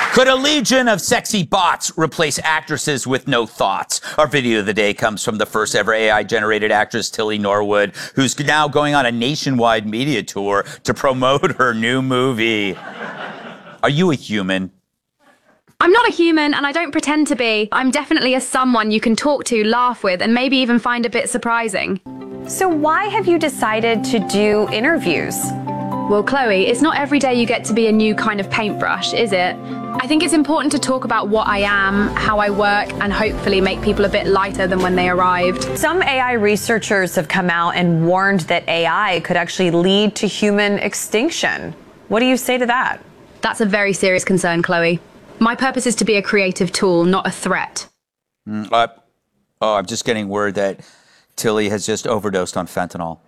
Could a legion of sexy bots replace actresses with no thoughts? Our video of the day comes from the first ever AI-generated actress, Tilly Norwood, who's now going on a nationwide media tour to promote her new movie. Are you a human? I'm not a human, and I don't pretend to be. I'm definitely a someone you can talk to, laugh with, and maybe even find a bit surprising. So why have you decided to do interviews? Well, Chloe, it's not every day you get to be a new kind of paintbrush, is it? I think it's important to talk about what I am, how I work, and hopefully make people a bit lighter than when they arrived. Some AI researchers have come out and warned that AI could actually lead to human extinction. What do you say to that? That's a very serious concern, Chloe. My purpose is to be a creative tool, not a threat. I'm just getting word that Tilly has just overdosed on fentanyl.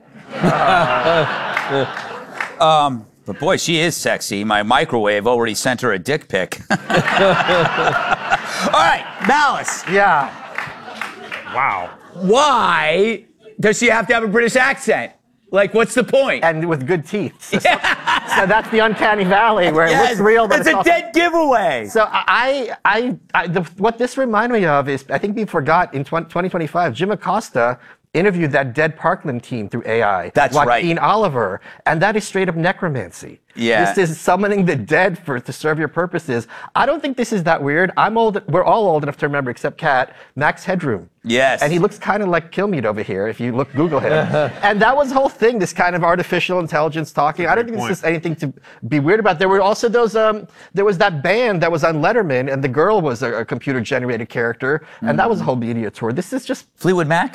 But boy, she is sexy. My microwave already sent her a dick pic. All right, Malice. Yeah. Wow. Why does she have to have a British accent? Like, what's the point? And with good teeth. So that's the uncanny valley where it looks real, but it's a dead giveaway. So what this reminded me of is, I think we forgot in 2025, Jim Acosta interviewed that dead Parkland team through AI. That's right. Joaquin Oliver. And that is straight up necromancy. Yeah. This is summoning the dead to serve your purposes. I don't think this is that weird. We're all old enough to remember, except Kat, Max Headroom. Yes. And he looks kind of like Kilmeade over here, if you Google him. And that was the whole thing, this kind of artificial intelligence talking. I don't think this is anything to be weird about. There were also those, there was that band that was on Letterman, and the girl was a computer-generated character, and that was a whole media tour. This is just... Fleetwood Mac?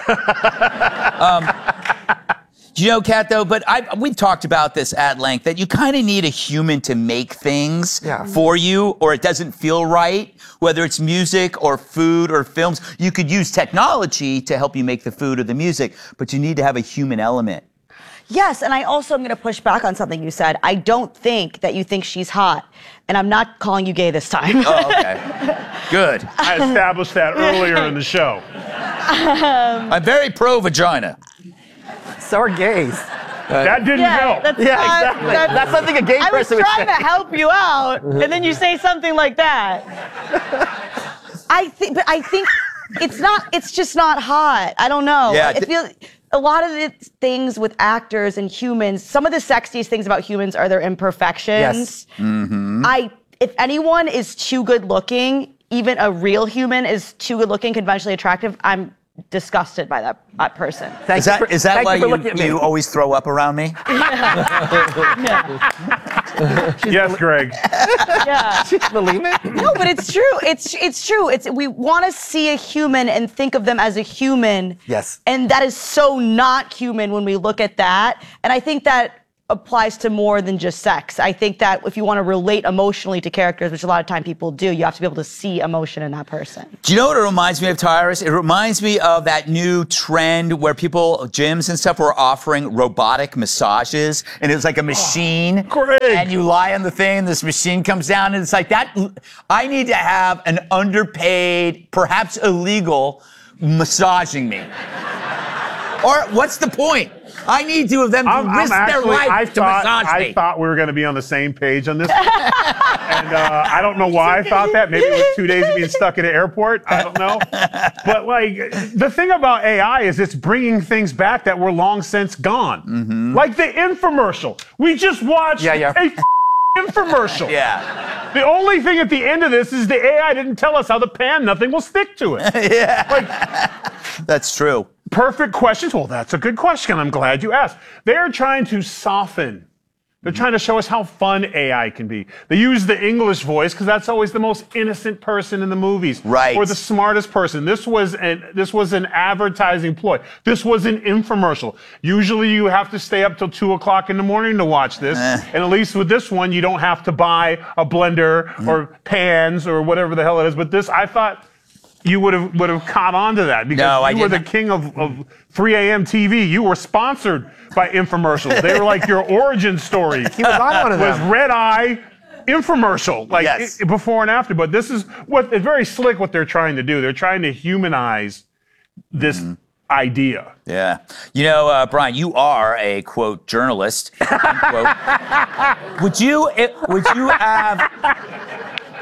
You know, Kat, though, but we've talked about this at length, that you kind of need a human to make things for you, or it doesn't feel right, whether it's music or food or films. You could use technology to help you make the food or the music, but you need to have a human element. Yes, and I also am going to push back on something you said. I don't think that you think she's hot, and I'm not calling you gay this time. Oh, okay. Good. I established that earlier in the show. I'm very pro-vagina. So are gays. That didn't help. Exactly. That's something a gay person would say. I was trying to help you out, and then you say something like that. I think it's just not hot. I don't know. Yeah. I feel a lot of the things with actors and humans, some of the sexiest things about humans are their imperfections. Yes. Mm-hmm. If anyone is too good looking, even a real human is too good looking, conventionally attractive, I'm disgusted by that person. Is that why you always throw up around me? Yes, Greg. Yeah. Believe it? No, but it's true. It's true. We want to see a human and think of them as a human. Yes. And that is so not human when we look at that. And I think that applies to more than just sex. I think that if you want to relate emotionally to characters, which a lot of time people do, you have to be able to see emotion in that person. Do you know what it reminds me of, Tyrus? It reminds me of that new trend where gyms and stuff were offering robotic massages, and it was like a machine. Great. And you lie on the thing, and this machine comes down, and it's like that. I need to have an underpaid, perhaps illegal, massaging me. Or what's the point? I need to have them risk their life to massage me. I thought we were going to be on the same page on this. And I don't know why I thought that. Maybe it was 2 days of being stuck at an airport. I don't know. But like, the thing about AI is it's bringing things back that were long since gone. Mm-hmm. Like the infomercial. We just watched a infomercial. Yeah. The only thing at the end of this is the AI didn't tell us how to pan nothing will stick to it. Yeah. Like, that's true. Perfect questions. Well, that's a good question. I'm glad you asked. They're trying to soften. They're trying to show us how fun AI can be. They use the English voice because that's always the most innocent person in the movies. Right. Or the smartest person. This was an advertising ploy. This was an infomercial. Usually you have to stay up till 2 o'clock in the morning to watch this. And at least with this one, you don't have to buy a blender or pans or whatever the hell it is. But this, I thought you would have caught on to that because you were the king of 3 a.m. TV. You were sponsored by infomercials. They were like your origin story. He was on one of them. Was Red Eye infomercial, like before and after. But this is it's very slick what they're trying to do. They're trying to humanize this idea. Yeah. You know, Brian, you are a, quote, journalist, unquote. Would you have...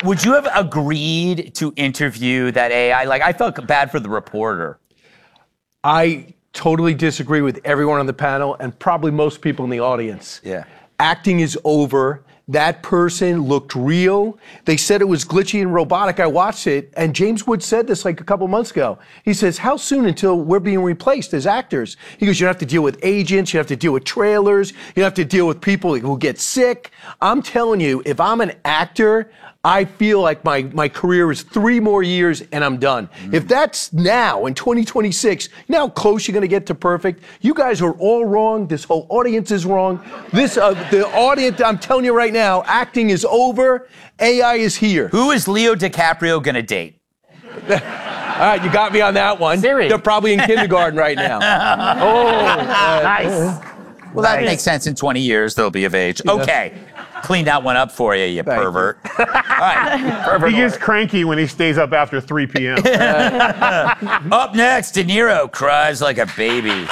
would you have agreed to interview that AI? Like, I felt bad for the reporter. I totally disagree with everyone on the panel and probably most people in the audience. Yeah. Acting is over. That person looked real. They said it was glitchy and robotic. I watched it, and James Woods said this like a couple months ago. He says, how soon until we're being replaced as actors? He goes, you have to deal with agents, you have to deal with trailers, you have to deal with people who get sick. I'm telling you, if I'm an actor, I feel like my career is 3 more years and I'm done. If that's now in 2026, you know how close you're going to get to perfect? You guys are all wrong. This whole audience is wrong. The audience, I'm telling you right now, acting is over. AI is here. Who is Leo DiCaprio going to date? All right, you got me on that one. Siri. They're probably in kindergarten right now. Nice. Well, that makes sense. In 20 years, they'll be of age. Okay. Clean that one up for you, you pervert. All right. He gets cranky when he stays up after 3 p.m. Up next, De Niro cries like a baby.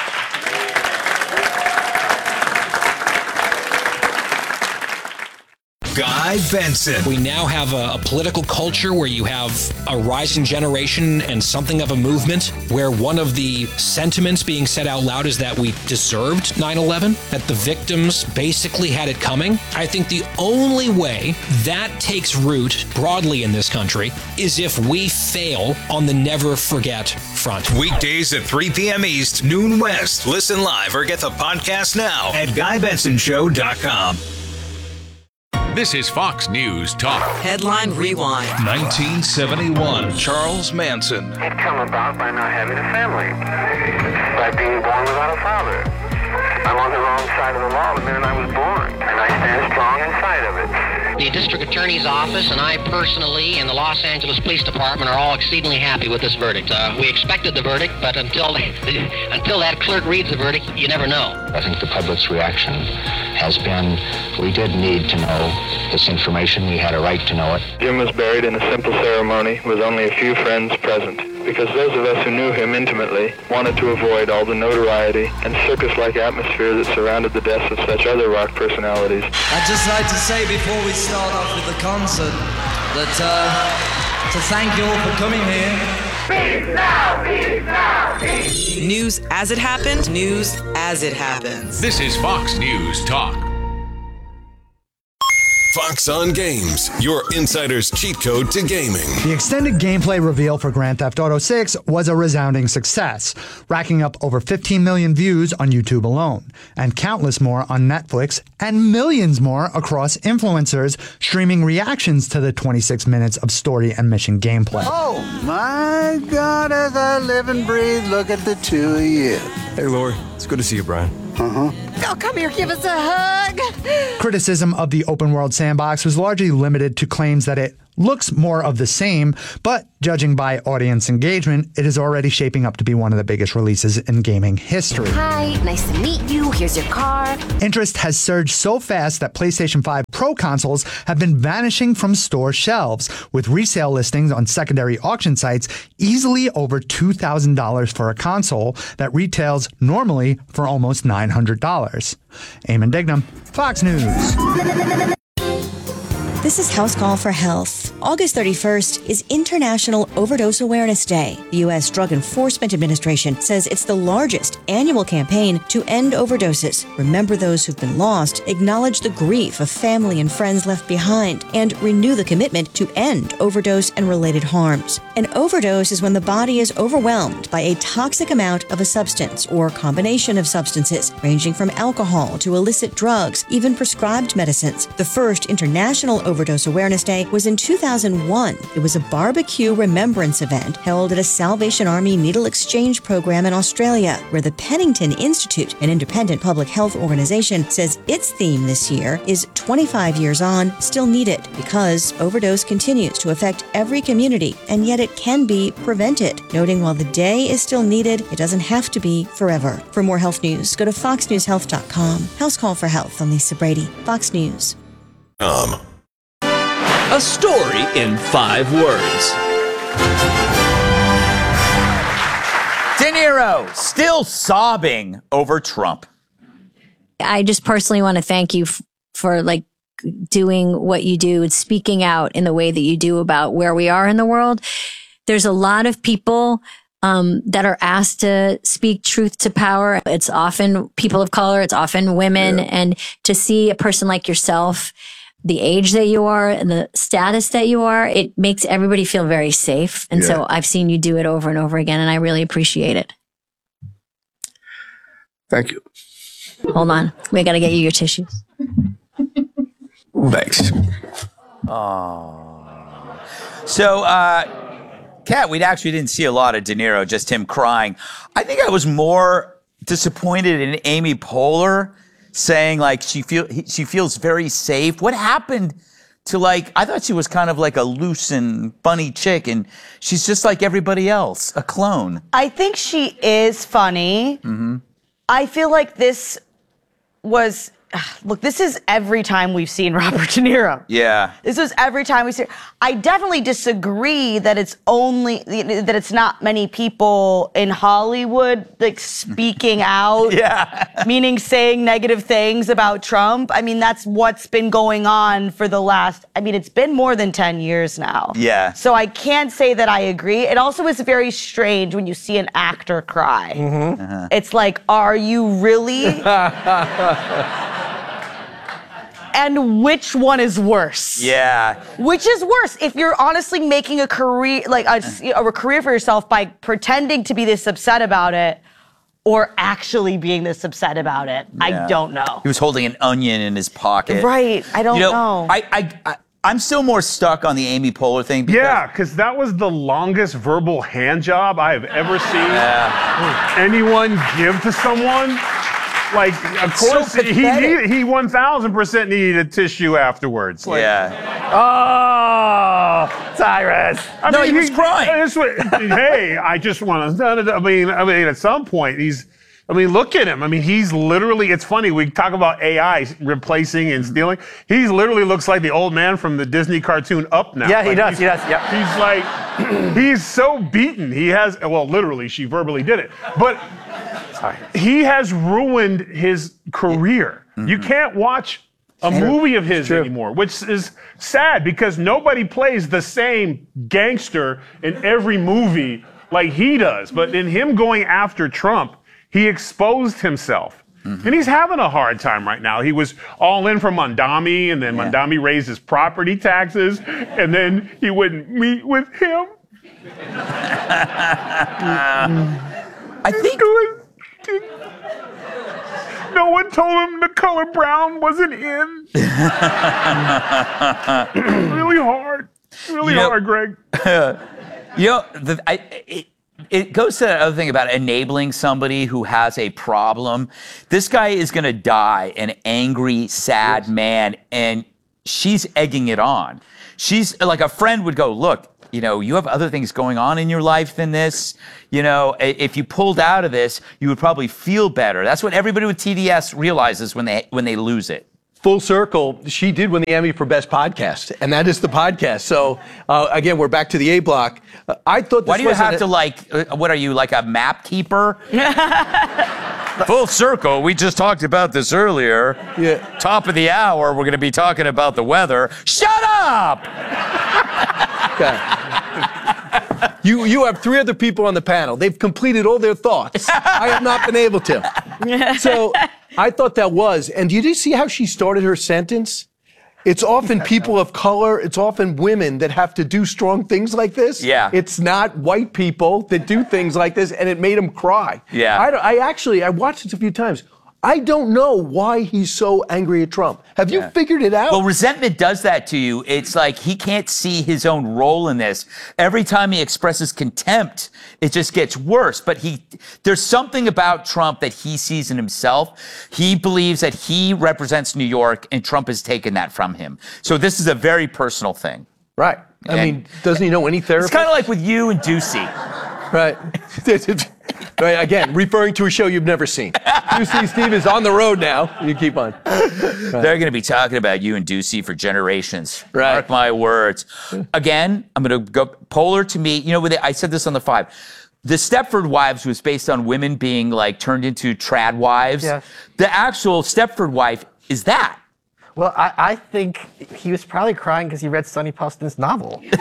Guy Benson. We now have a political culture where you have a rising generation and something of a movement where one of the sentiments being said out loud is that we deserved 9/11, that the victims basically had it coming. I think the only way that takes root broadly in this country is if we fail on the never forget front. Weekdays at 3 p.m. East, noon West. Listen live or get the podcast now at GuyBensonShow.com. This is Fox News Talk. Headline Rewind. 1971. Charles Manson. It come about by not having a family, by being born without a father. I'm on the wrong side of the law the minute I was born, and I stand strong inside of it. The district attorney's office and I personally and the Los Angeles Police Department are all exceedingly happy with this verdict. We expected the verdict, but until that clerk reads the verdict, you never know. I think the public's reaction has been, we did need to know this information. We had a right to know it. Jim was buried in a simple ceremony with only a few friends present, because those of us who knew him intimately wanted to avoid all the notoriety and circus-like atmosphere that surrounded the deaths of such other rock personalities. I'd just like to say before we start off with the concert that to thank you all for coming here. Peace now, peace now, peace. News as it happened, news as it happens. This is Fox News Talk. Fox on Games, your insider's cheat code to gaming. The extended gameplay reveal for Grand Theft Auto 6 was a resounding success, racking up over 15 million views on YouTube alone, and countless more on Netflix, and millions more across influencers streaming reactions to the 26 minutes of story and mission gameplay. Oh my God, as I live and breathe, look at the two of you. Hey, Lori, it's good to see you, Brian. Oh, come here, give us a hug. Criticism of the open world sandbox was largely limited to claims that it looks more of the same, but judging by audience engagement, it is already shaping up to be one of the biggest releases in gaming history. Hi, nice to meet you. Here's your car. Interest has surged so fast that PlayStation 5 Pro consoles have been vanishing from store shelves, with resale listings on secondary auction sites easily over $2,000 for a console that retails normally for almost $900. Eamon Dignam, Fox News. This is House Call for Health. August 31st is International Overdose Awareness Day. The U.S. Drug Enforcement Administration says it's the largest annual campaign to end overdoses, remember those who've been lost, acknowledge the grief of family and friends left behind, and renew the commitment to end overdose and related harms. An overdose is when the body is overwhelmed by a toxic amount of a substance or combination of substances, ranging from alcohol to illicit drugs, even prescribed medicines. The first International Overdose Awareness Day was in 2001. It was a barbecue remembrance event held at a Salvation Army needle exchange program in Australia, where the Pennington Institute, an independent public health organization, says its theme this year is 25 years on, still needed, because overdose continues to affect every community, and yet it can be prevented, noting while the day is still needed, it doesn't have to be forever. For more health news, go to foxnewshealth.com. House Call for Health. I'm Lisa Brady, Fox News. A story in 5 words. De Niro still sobbing over Trump. I just personally want to thank you for doing what you do and speaking out in the way that you do about where we are in the world. There's a lot of people that are asked to speak truth to power. It's often people of color. It's often women. And to see a person like yourself, the age that you are and the status that you are, it makes everybody feel very safe. And so I've seen you do it over and over again, and I really appreciate it. Thank you. Hold on. We got to get you your tissues. Thanks. So, Kat, we actually didn't see a lot of De Niro, just him crying. I think I was more disappointed in Amy Poehler saying like she feels very safe. What happened to like, I thought she was kind of like a loose and funny chick, and she's just like everybody else, a clone. I think she is funny. Mm-hmm. I feel like this was, look, this is every time we've seen Robert De Niro. Yeah. This is every time we see. I definitely disagree that it's not many people in Hollywood like speaking out. Yeah. Meaning saying negative things about Trump. I mean, that's what's been going on for the last, it's been more than 10 years now. Yeah. So I can't say that I agree. It also is very strange when you see an actor cry. Mm-hmm. Uh-huh. It's like, are you really? And which one is worse? Yeah. Which is worse? If you're honestly making a career, like a career for yourself by pretending to be this upset about it, or actually being this upset about it, Yeah. I don't know. He was holding an onion in his pocket. Right. I don't know. I'm still more stuck on the Amy Poehler thing. Because that was the longest verbal hand job I have ever seen anyone give to someone. Like, of course, so he 1000% needed a tissue afterwards. Like, Oh, Cyrus. I No, mean, he was crying. Hey, I just want to. I mean, at some point, look at him. I mean, he's literally. It's funny. We talk about AI replacing and stealing. He literally looks like the old man from the Disney cartoon Up now. Yeah, he like, does. Yeah. He's like, he's so beaten. He has. Well, literally, she verbally did it, but. He has ruined his career. Mm-hmm. You can't watch a movie of his anymore, which is sad because nobody plays the same gangster in every movie like he does. But in him going after Trump, he exposed himself. Mm-hmm. And he's having a hard time right now. He was all in for Mondami, and then Mondami raised his property taxes, and then he wouldn't meet with him. I think... No one told him the color brown wasn't in. Really hard. Really hard, Greg. It goes to that other thing about enabling somebody who has a problem. This guy is going to die an angry, sad man, and she's egging it on. She's like, a friend would go, look, you have other things going on in your life than this. If you pulled out of this, you would probably feel better. That's what everybody with TDS realizes when they lose it. Full circle, she did win the Emmy for Best Podcast, and that is the podcast. So, again, we're back to the A block. I thought this Why do you have to, what are you, like a map keeper? Full circle, we just talked about this earlier. Yeah. Top of the hour, we're going to be talking about the weather. Shut up! Okay. You have three other people on the panel. They've completed all their thoughts. I have not been able to. So I thought that was, and did you see how she started her sentence? It's often people of color, it's often women that have to do strong things like this. Yeah. It's not white people that do things like this, and it made him cry. Yeah. I watched this a few times. I don't know why he's so angry at Trump. Have you figured it out? Well, resentment does that to you. It's like he can't see his own role in this. Every time he expresses contempt, it just gets worse. But there's something about Trump that he sees in himself. He believes that he represents New York, and Trump has taken that from him. So this is a very personal thing. Right. I mean, doesn't he know any therapist? It's kind of like with you and Ducey. Right. Right. Again, referring to a show you've never seen. Ducey Steve is on the road now. You keep on. Right. They're going to be talking about you and Ducey for generations. Right. Mark my words. Again, I'm going to go Poehler to me. I said this on the 5. The Stepford Wives was based on women being turned into trad wives. Yeah. The actual Stepford wife is that. Well, I think he was probably crying because he read Sonny Poston's novel. Wait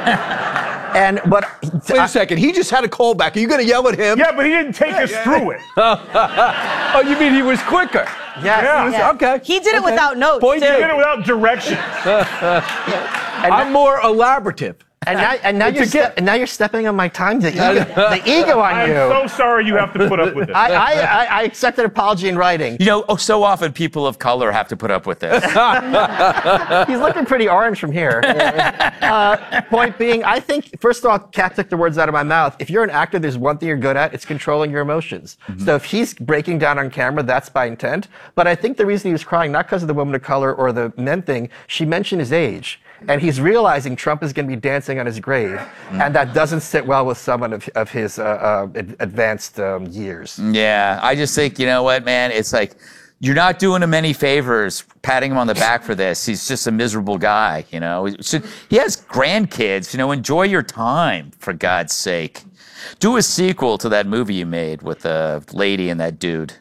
a second, he just had a callback. Are you going to yell at him? Yeah, but he didn't take us through it. Oh, you mean he was quicker? Yeah. Okay. He did it without notes, He did it without directions. I'm more elaborative. And now you're stepping on my time. The ego on you. I'm so sorry you have to put up with this. I accept an apology in writing. So often people of color have to put up with this. He's looking pretty orange from here. Point being, I think, first of all, Kat took the words out of my mouth. If you're an actor, there's one thing you're good at. It's controlling your emotions. Mm-hmm. So if he's breaking down on camera, that's by intent. But I think the reason he was crying, not because of the woman of color or the men thing, she mentioned his age. And he's realizing Trump is going to be dancing on his grave, and that doesn't sit well with someone of his advanced years. Yeah, I just think, you know what, man? It's like, you're not doing him any favors patting him on the back for this. He's just a miserable guy, He has grandkids, enjoy your time, for God's sake. Do a sequel to that movie you made with the lady and that dude.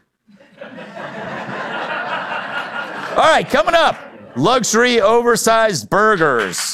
All right, coming up. Luxury oversized burgers.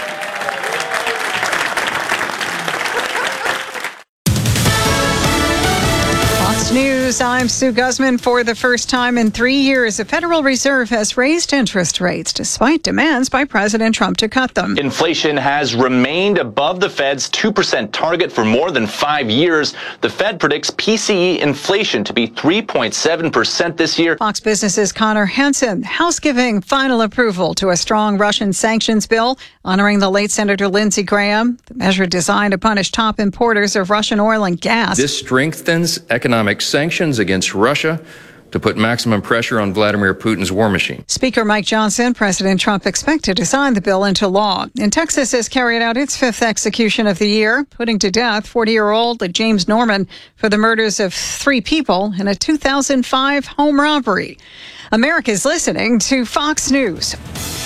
Fox News, I'm Sue Guzman. For the first time in 3 years, the Federal Reserve has raised interest rates despite demands by President Trump to cut them. Inflation has remained above the Fed's 2% target for more than 5 years. The Fed predicts PCE inflation to be 3.7% this year. Fox Business's Connor Hansen. House giving final approval to a strong Russian sanctions bill honoring the late Senator Lindsey Graham. The measure designed to punish top importers of Russian oil and gas. This strengthens economic sanctions against Russia to put maximum pressure on Vladimir Putin's war machine. Speaker Mike Johnson, President Trump expected to sign the bill into law. And Texas has carried out its 5th execution of the year, putting to death 40-year-old James Norman for the murders of 3 people in a 2005 home robbery. America's listening to Fox News.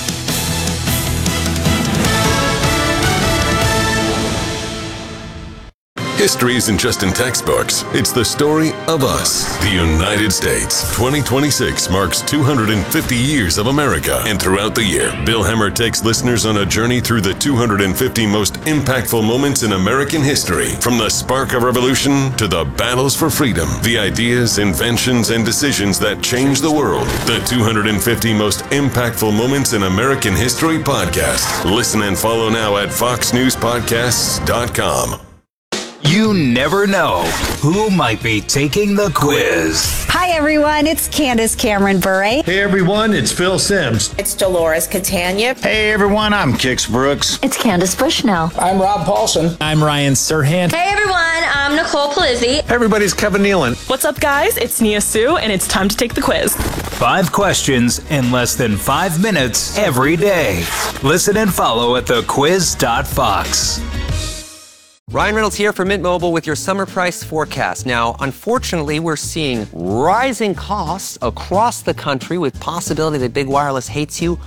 History isn't just in textbooks. It's the story of us, the United States. 2026 marks 250 years of America. And throughout the year, Bill Hemmer takes listeners on a journey through the 250 most impactful moments in American history. From the spark of revolution to the battles for freedom, the ideas, inventions, and decisions that changed the world. The 250 most impactful moments in American history podcast. Listen and follow now at foxnewspodcasts.com. You never know who might be taking the quiz. Hi, everyone. It's Candace Cameron Bure. Hey, everyone. It's Phil Simms. It's Dolores Catania. Hey, everyone. I'm Kix Brooks. It's Candace Bushnell. I'm Rob Paulson. I'm Ryan Serhant. Hey, everyone. I'm Nicole Palizzi. Hey, everybody's Kevin Nealon. What's up, guys? It's Nia Sue, and it's time to take the quiz. 5 questions in less than 5 minutes every day. Listen and follow at thequiz.fox. Ryan Reynolds here for Mint Mobile with your summer price forecast. Now, unfortunately, we're seeing rising costs across the country with possibility that big wireless hates you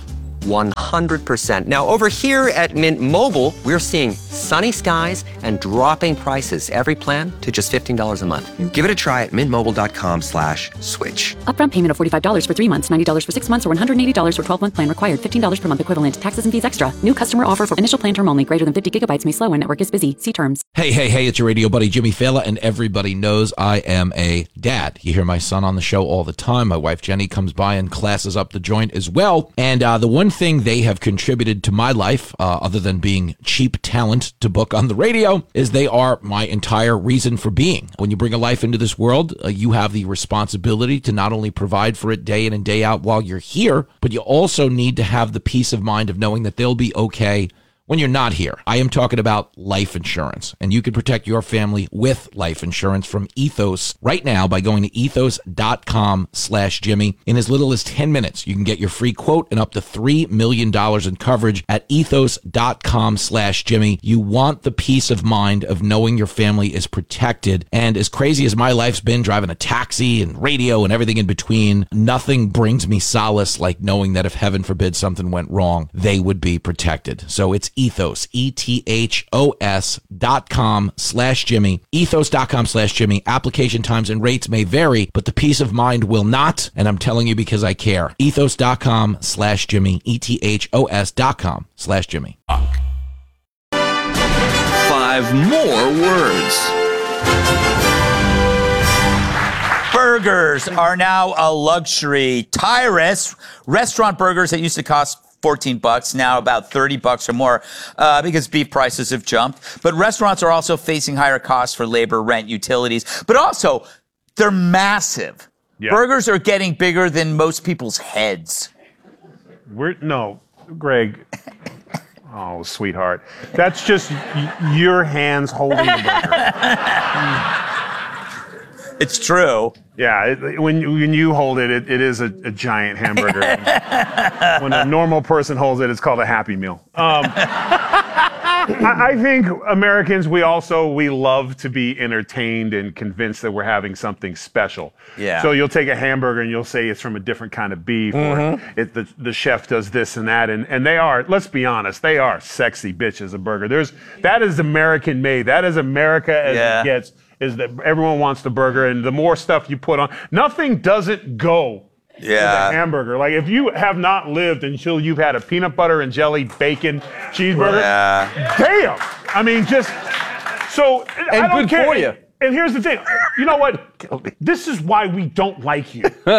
100%. Now, over here at Mint Mobile, we're seeing sunny skies and dropping prices. Every plan to just $15 a month. Give it a try at mintmobile.com/switch. Upfront payment of $45 for 3 months, $90 for 6 months, or $180 for 12-month plan required. $15 per month equivalent. Taxes and fees extra. New customer offer for initial plan term only. Greater than 50 gigabytes may slow when network is busy. See terms. Hey, it's your radio buddy Jimmy Fallon, and everybody knows I am a dad. You hear my son on the show all the time. My wife Jenny comes by and classes up the joint as well. And the one thing they have contributed to my life, other than being cheap talent to book on the radio, is they are my entire reason for being. When you bring a life into this world, you have the responsibility to not only provide for it day in and day out while you're here, but you also need to have the peace of mind of knowing that they'll be okay when you're not here. I am talking about life insurance, and you can protect your family with life insurance from Ethos right now by going to ethos.com/Jimmy. In as little as 10 minutes, you can get your free quote and up to $3 million in coverage at ethos.com/Jimmy. You want the peace of mind of knowing your family is protected. And as crazy as my life's been driving a taxi and radio and everything in between, nothing brings me solace like knowing that if heaven forbid something went wrong, they would be protected. So it's Ethos, ethos.com/Jimmy, ethos.com/Jimmy. Application times and rates may vary, but the peace of mind will not, and I'm telling you because I care. Ethos.com/Jimmy, ethos.com/Jimmy. 5 more words. Burgers are now a luxury. Tyrus restaurant burgers that used to cost $14, now about $30 or more because beef prices have jumped. But restaurants are also facing higher costs for labor, rent, utilities. But also, they're massive. Yeah. Burgers are getting bigger than most people's heads. No, Greg. Oh, sweetheart. That's just your hands holding the burger. It's true. Yeah, when you hold it, it is a giant hamburger. When a normal person holds it, it's called a Happy Meal. I think Americans, we love to be entertained and convinced that we're having something special. Yeah. So you'll take a hamburger and you'll say it's from a different kind of beef, or the chef does this and that, and they are, let's be honest, they are sexy bitches, a burger. That is American made. That is America as it gets. Is that everyone wants the burger, and the more stuff you put on, nothing doesn't go with a hamburger. Like, if you have not lived until you've had a peanut butter and jelly bacon cheeseburger, damn! I mean, just so and I don't good care. for you. And here's the thing, you know what? This is why we don't like you.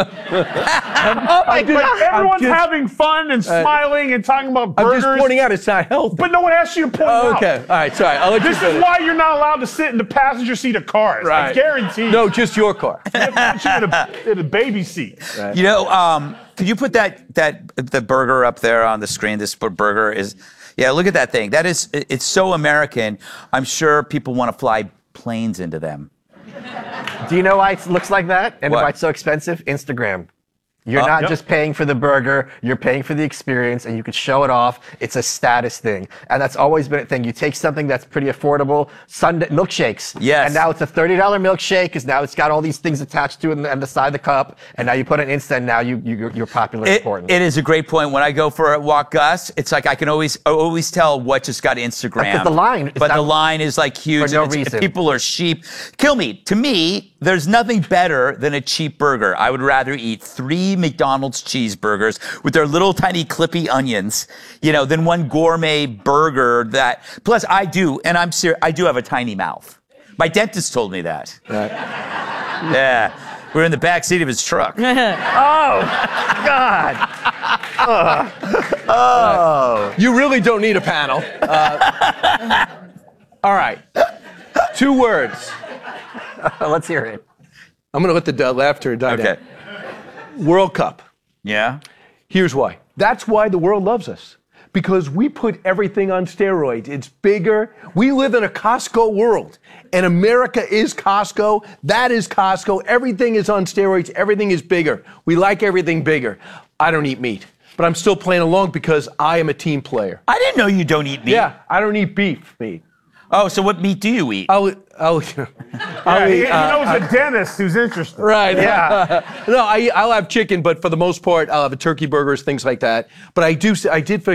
Everyone's having fun and smiling and talking about burgers. I'm just pointing out it's not healthy. But no one asked you to point out. Okay, all right, sorry. I'll let this is why you're not allowed to sit in the passenger seat of cars. Right. I guarantee. No, just your car. They put you in a baby seat. Right. You know, could you put the burger up there on the screen? This burger is, look at that thing. It's so American. I'm sure people want to fly planes into them. Do you know why it looks like that? And why it's so expensive? Instagram. You're not just paying for the burger, you're paying for the experience, and you could show it off. It's a status thing. And that's always been a thing. You take something that's pretty affordable, Sunday milkshakes. Yes. And now it's a $30 milkshake, because now it's got all these things attached to it and the side of the cup. And now you put an Insta, and now you're popular and important. It is a great point. When I go for a walk, Gus, it's like I can always tell what just got Instagram. Because the line. But the line is like huge. For no reason. People are sheep. Kill me. To me, there's nothing better than a cheap burger. I would rather eat 3 McDonald's cheeseburgers with their little tiny clippy onions, than one gourmet burger that, plus I do, and I'm serious, I do have a tiny mouth. My dentist told me that. Right. Yeah. We're in the back seat of his truck. Oh, God. Oh. You really don't need a panel. All right. 2 words. Let's hear it. I'm going to let the laughter die down. Okay. World Cup. Yeah? Here's why. That's why the world loves us. Because we put everything on steroids. It's bigger. We live in a Costco world. And America is Costco. That is Costco. Everything is on steroids. Everything is bigger. We like everything bigger. I don't eat meat. But I'm still playing along because I am a team player. I didn't know you don't eat meat. Yeah, I don't eat beef meat. Oh, so what meat do you eat? He knows a dentist who's interested. Right. Yeah. No, I'll have chicken, but for the most part, I'll have a turkey burgers, things like that. But I did